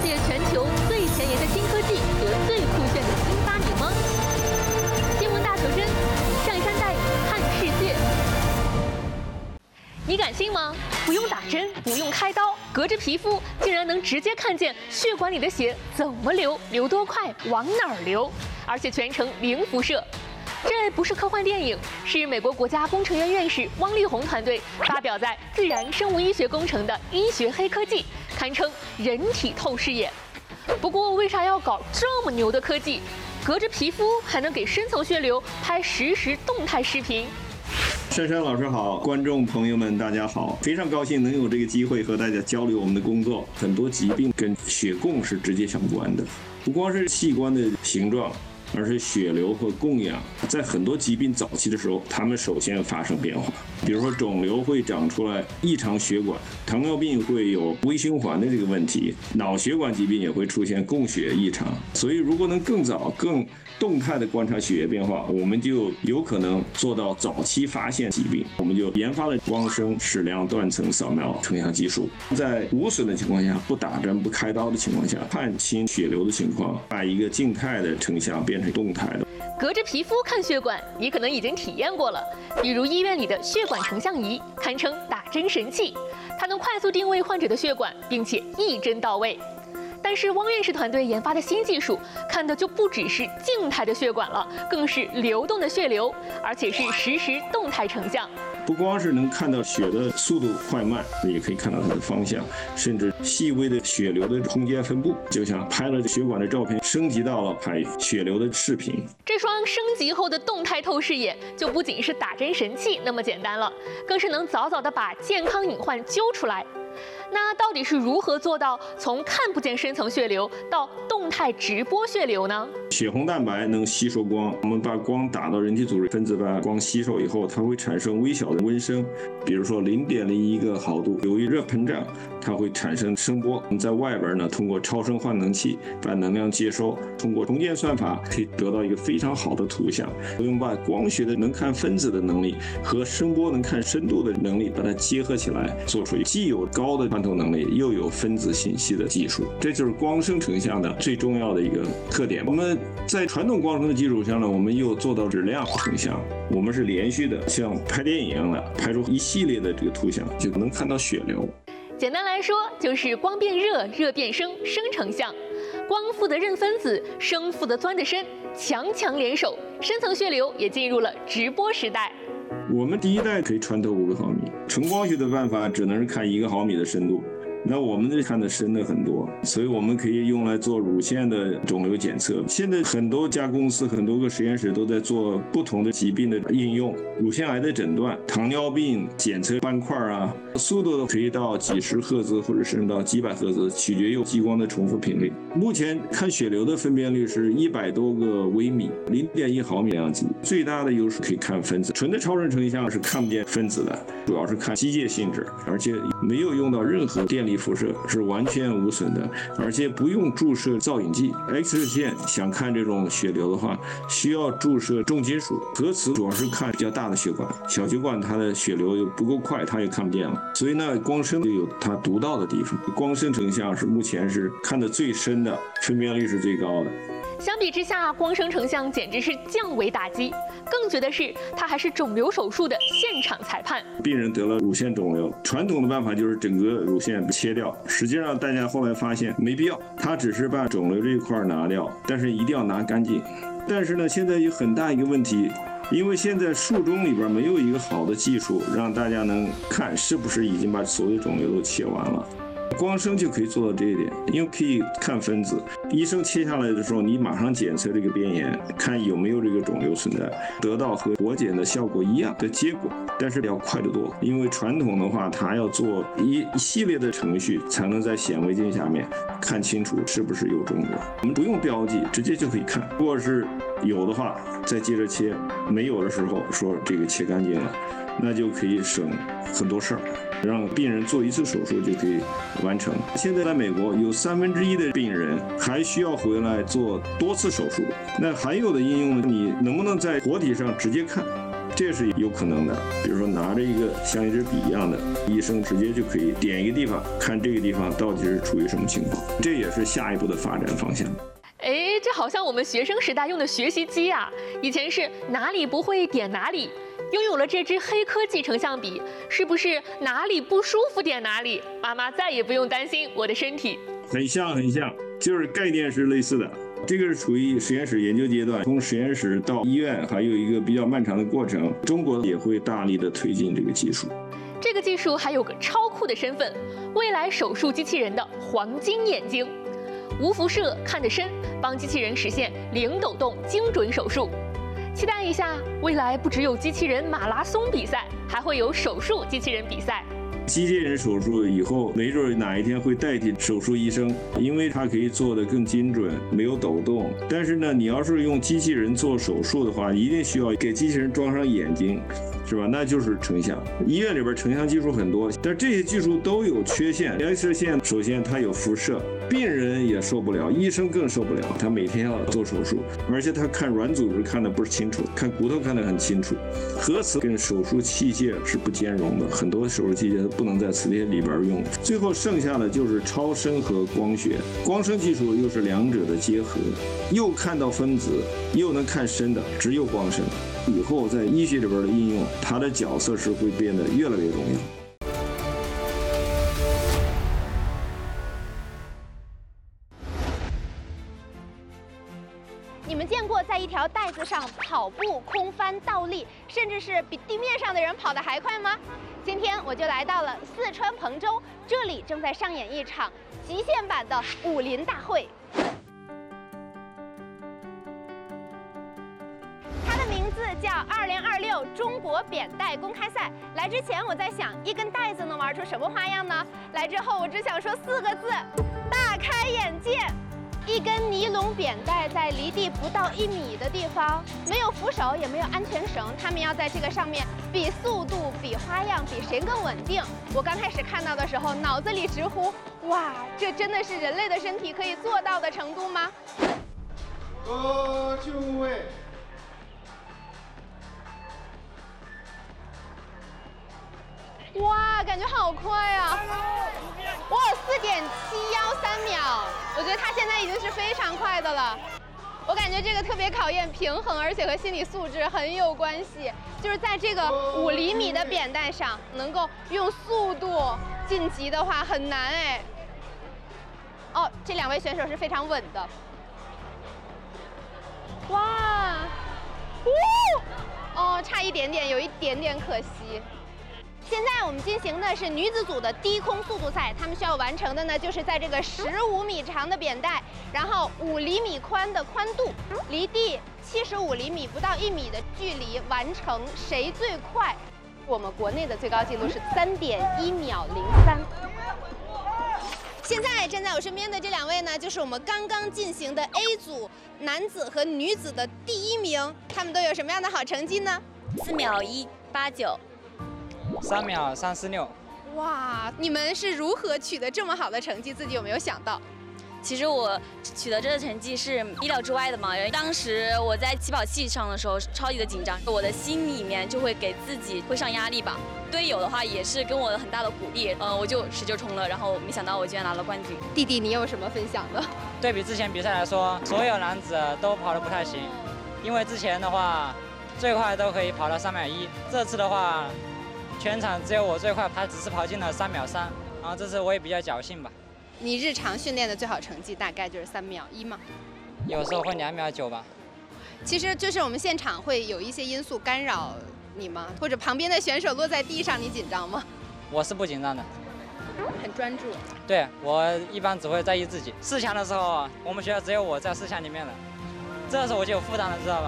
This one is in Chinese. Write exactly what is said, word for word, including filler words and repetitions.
解全球最前沿的新科技和最酷炫的新发明吗？新闻大求真，上山带你看世界。你敢信吗？不用打针，不用开刀，隔着皮肤竟然能直接看见血管里的血怎么流，流多快，往哪儿流，而且全程零辐射。这不是科幻电影，是美国国家工程院院士汪力宏团队发表在《自然生物医学工程》的医学黑科技，堪称人体透视眼。不过，为啥要搞这么牛的科技？隔着皮肤还能给深层血流拍实时动态视频。 珊珊老师好，观众朋友们大家好，非常高兴能有这个机会和大家交流我们的工作。很多疾病跟血供是直接相关的，不光是器官的形状，而是血流和供氧。在很多疾病早期的时候，它们首先发生变化，比如说肿瘤会长出来异常血管，糖尿病会有微循环的这个问题，脑血管疾病也会出现供血异常。所以如果能更早更动态的观察血液变化，我们就有可能做到早期发现疾病。我们就研发了光生矢量断层扫描成像技术，在无损的情况下，不打针不开刀的情况下，看清血流的情况，把一个静态的成像变成动态的。 隔着皮肤看血管，你可能已经体验过了，比如医院里的血管成像仪，堪称打针神器，它能快速定位患者的血管，并且一针到位。但是汪院士团队研发的新技术，看的就不只是静态的血管了，更是流动的血流，而且是实时动态成像。 不光是能看到血的速度快慢，也可以看到它的方向，甚至细微的血流的空间分布，就像拍了血管的照片，升级到了拍血流的视频。 这双升级后的动态透视眼，就不仅是打针神器那么简单了，更是能早早的把健康隐患揪出来。那到底是如何做到从看不见深层血流到动态直播血流呢？ 血红蛋白能吸收光，我们把光打到人体组织，分子把光吸收以后，它会产生微小的温升，比如说零点零一个毫度，由于热膨胀，它会产生声波。我们在外边呢，通过超声换能器把能量接收，通过重建算法可以得到一个非常好的图像。我们把光学的能看分子的能力和声波能看深度的能力，把它结合起来，做出既有高的穿透能力，又有分子信息的技术。这就是光生成像的最重要的一个特点。我们在传统光生的基础上呢，我们又做到质量成像，我们是连续的，像拍电影一样的拍出一系列的这个图像，就能看到血流。 简单来说，就是光变热，热变声，生成像。光负责认分子，声负责钻得深，强强联手，深层血流也进入了直播时代。 我们第一代可以穿透五个毫米，纯光学的办法只能是看一个毫米的深度。那我们这看的深的很多，所以我们可以用来做乳腺的肿瘤检测。现在很多家公司、很多个实验室都在做不同的疾病的应用，乳腺癌的诊断、糖尿病检测斑块啊，速度可以到几十赫兹或者甚至到几百赫兹，取决于激光的重复频率。目前看血流的分辨率是一百多个微米，零点一毫米量级。最大的优势可以看分子，纯的超声成像是看不见分子的，主要是看机械性质，而且没有用到任何电力辐射，是完全无损的，而且不用注射造影剂。X 射线想看这种血流的话，需要注射重金属。核磁主要是看比较大的血管，小血管它的血流又不够快，它也看不见了。所以呢，光生就有它独到的地方。光生成像是目前是看得最深的，分辨率是最高的。 相比之下，光生成像简直是降维打击。更绝的是，它还是肿瘤手术的现场裁判。 病人得了乳腺肿瘤，传统的办法就是整个乳腺切掉，实际上大家后来发现没必要，他只是把肿瘤这一块拿掉，但是一定要拿干净。但是呢，现在有很大一个问题，因为现在术中里边没有一个好的技术，让大家能看是不是已经把所有肿瘤都切完了。光生就可以做到这一点，因为可以看分子，医生切下来的时候，你马上检测这个边沿，看有没有这个肿瘤存在，得到和活检的效果一样的结果，但是要快得多。因为传统的话，它要做一一系列的程序，才能在显微镜下面看清楚是不是有肿瘤。我们不用标记，直接就可以看。如果是有的话，再接着切；没有的时候说这个切干净了，那就可以省很多事儿。让病人做一次手术就可以完成。现在在美国有三分之一的病人还需要回来做多次手术。那还有的应用呢，你能不能在活体上直接看？ 这是有可能的。比如说拿着一个像一支笔一样的，医生直接就可以点一个地方，看这个地方到底是处于什么情况，这也是下一步的发展方向。 哎，这好像我们学生时代用的学习机啊，以前是哪里不会点哪里。拥有了这支黑科技成像笔，是不是哪里不舒服点哪里？妈妈再也不用担心我的身体。 很像很像，就是概念是类似的。这个是处于实验室研究阶段，从实验室到医院还有一个比较漫长的过程。中国也会大力的推进这个技术。 这个技术还有个超酷的身份，未来手术机器人的黄金眼睛，无辐射看得深，帮机器人实现零抖动精准手术。期待一下，未来不只有机器人马拉松比赛，还会有手术机器人比赛。 机器人手术以后，没准哪一天会代替手术医生，因为它可以做得更精准，没有抖动。但是呢，你要是用机器人做手术的话，一定需要给机器人装上眼睛，是吧？那就是成像。医院里边成像技术很多，但这些技术都有缺陷。X 射线首先它有辐射，病人也受不了，医生更受不了。他每天要做手术，而且他看软组织看得不是清楚，看骨头看得很清楚。核磁跟手术器械是不兼容的，很多手术器械不能在磁铁里边用。最后剩下的就是超声和光学，光声技术又是两者的结合，又看到分子，又能看深的，只有光声。以后在医学里边的应用，它的角色是会变得越来越重要。 你们见过在一条带子上跑步、空翻、倒立，甚至是比地面上的人跑得还快吗？今天我就来到了四川彭州，这里正在上演一场极限版的武林大会。它的名字叫二零二六中国扁带公开赛。来之前我在想，一根带子能玩出什么花样呢？来之后我只想说四个字：大开眼界。一根尼龙扁带在离地不到一米的地方，没有扶手，也没有安全绳，他们要在这个上面比速度、比花样、比谁更稳定。我刚开始看到的时候，脑子里直呼：哇，这真的是人类的身体可以做到的程度吗？ 呃，就位。 哇，感觉好快啊！哇，四点七幺三秒，我觉得他现在已经是非常快的了。我感觉这个特别考验平衡，而且和心理素质很有关系。就是在这个五厘米的扁带上，能够用速度晋级的话很难哎。哦，这两位选手是非常稳的。哇，哦，差一点点，有一点点可惜。现在我们进行的是女子组的低空速度赛，她们需要完成的呢，就是在这个十五米长的扁带，然后五厘米宽的宽度，离地七十五厘米不到一米的距离完成，谁最快？我们国内的最高纪录是三点一秒零三。现在站在我身边的这两位呢，就是我们刚刚进行的 A 组男子和女子的第一名，他们都有什么样的好成绩呢？ 四秒一八九。 三秒三四六， 哇！你们是如何取得这么好的成绩？自己有没有想到？ 其实我取得这个成绩是意料之外的嘛。当时我在起跑器上的时候超级的紧张，我的心里面就会给自己会上压力吧。队友的话也是跟我很大的鼓励，呃，我就使劲冲了，然后没想到我居然拿了冠军。 弟弟，你有什么分享的？ 对比之前比赛来说，所有男子都跑得不太行，因为之前的话最快都可以跑到三秒一，这次的话。全场只有我最快，他只是跑进了三秒三，然后这次我也比较侥幸吧。 你日常训练的最好成绩大概就是三秒一吗？ 有时候会两秒九吧。 其实就是我们现场会有一些因素干扰你吗？或者旁边的选手落在地上，你紧张吗？ 我是不紧张的， 很专注。 对，我一般只会在意自己。四强的时候，我们学校只有我在四强里面了，这时候我就有负担了，知道吧？